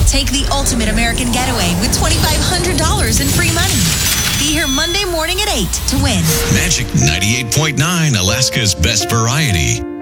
Take the ultimate American getaway with $2,500 in free money. Be here Monday morning at 8 to win. Magic 98.9, Alaska's best variety.